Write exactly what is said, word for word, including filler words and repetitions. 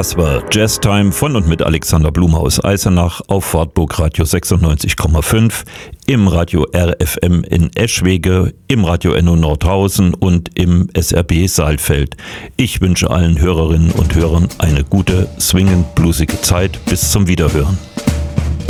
Das war Jazztime von und mit Alexander Blume aus Eisenach auf Wartburg Radio sechsundneunzig Komma fünf, im Radio R F M in Eschwege, im Radio Enno Nordhausen und im S R B Saalfeld. Ich wünsche allen Hörerinnen und Hörern eine gute, swingend bluesige Zeit. Bis zum Wiederhören.